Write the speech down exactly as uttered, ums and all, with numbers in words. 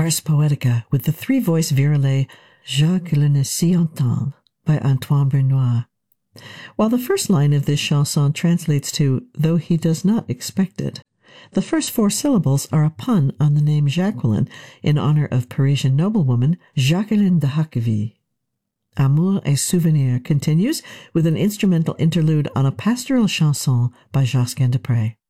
Ars Poetica with the three-voice virelai Jacques le ne s'y entend by Antoine Bernois. While the first line of this chanson translates to, though he does not expect it, the first four syllables are a pun on the name Jacqueline in honor of Parisian noblewoman Jacqueline de Hauqueville. Amour et Souvenir continues with an instrumental interlude on a pastoral chanson by Josquin des Prez.